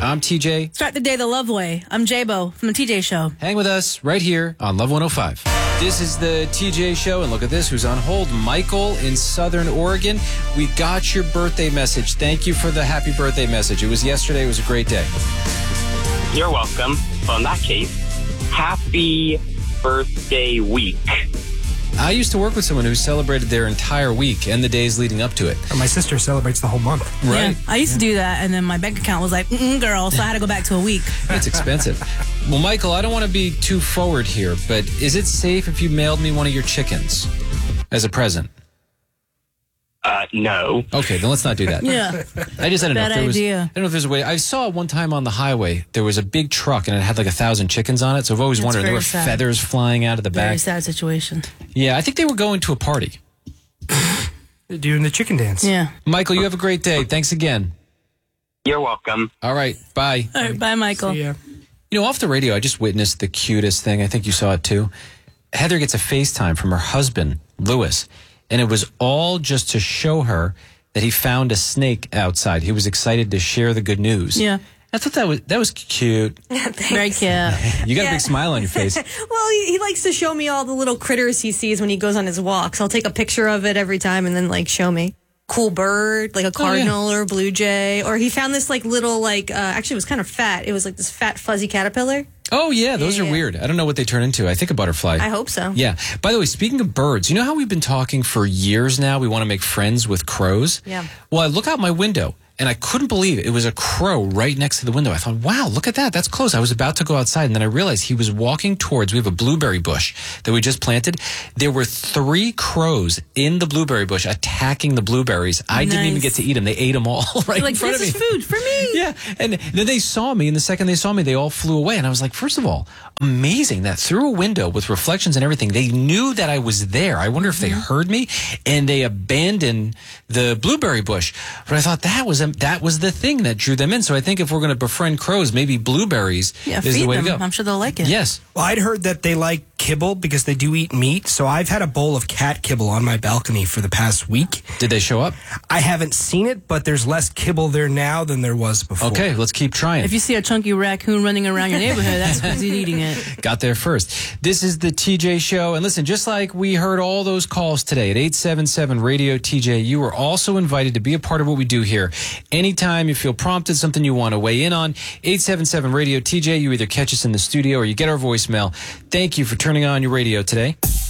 I'm TJ. Start the day the love way. I'm J-Bo from the TJ Show. Hang with us right here on Love 105. This is the TJ Show, and look at this, who's on hold. Michael in Southern Oregon. We got your birthday message. Thank you for the happy birthday message. It was yesterday. It was a great day. You're welcome. Well, in that case, happy birthday week. I used to work with someone who celebrated their entire week and the days leading up to it. My sister celebrates the whole month. Right? Yeah, I used to do that, and then my bank account was like, girl, so I had to go back to a week. It's expensive. Well, Michael, I don't want to be too forward here, but is it safe if you mailed me one of your chickens as a present? No. Okay, then let's not do that. Yeah. I just I don't know Bad if there was. idea. I don't know if there's a way. I saw one time on the highway there was a big truck and it had like 1,000 chickens on it. So I've always wondered, there very were sad. feathers flying out of the Very back. sad situation. Yeah, I think they were going to a party. They're doing the chicken dance. Yeah. Michael, you have a great day. Thanks again. You're welcome. All right, bye. All right, bye, Michael. Yeah. You know, off the radio, I just witnessed the cutest thing. I think you saw it too. Heather gets a FaceTime from her husband, Lewis, and it was all just to show her that he found a snake outside. He was excited to share the good news. Yeah. I thought that was cute. Very cute. You got a big smile on your face. Well, he likes to show me all the little critters he sees when he goes on his walks. I'll take a picture of it every time and then like show me. Cool bird, like a cardinal or a blue jay. Or he found this like little actually it was kind of fat. It was like this fat fuzzy caterpillar. Oh, yeah, those are Yeah. weird. I don't know what they turn into. I think a butterfly. I hope so. Yeah. By the way, speaking of birds, you know how we've been talking for years now? We want to make friends with crows. Yeah. Well, I look out my window, and I couldn't believe it was a crow right next to the window. I thought, wow, look at that. That's close. I was about to go outside, and then I realized he was walking towards, we have a blueberry bush that we just planted. There were 3 crows in the blueberry bush attacking the blueberries. I didn't even Nice. get to eat them. They ate them all right Like, in front this of me. is food for me. Yeah, and then they saw me, and the second they saw me, they all flew away. And I was like, first of all, amazing that through a window with reflections and everything, they knew that I was there. I wonder if they heard me, and they abandoned the blueberry bush. But I thought that was the thing that drew them in. So I think if we're going to befriend crows, maybe blueberries Yeah, is feed the way them. to go. I'm sure they'll like it. Yes. Well, I'd heard that they like kibble because they do eat meat. So I've had a bowl of cat kibble on my balcony for the past week. Did they show up? I haven't seen it, but there's less kibble there now than there was before. Okay, let's keep trying. If you see a chunky raccoon running around your neighborhood, that's because he's eating it. Got there first. This is the TJ Show. And listen, just like we heard all those calls today at 877-RADIO-TJ, you are also invited to be a part of what we do here. Anytime you feel prompted, something you want to weigh in on, 877-RADIO-TJ, you either catch us in the studio or you get our voicemail. Thank you for turning on your radio today.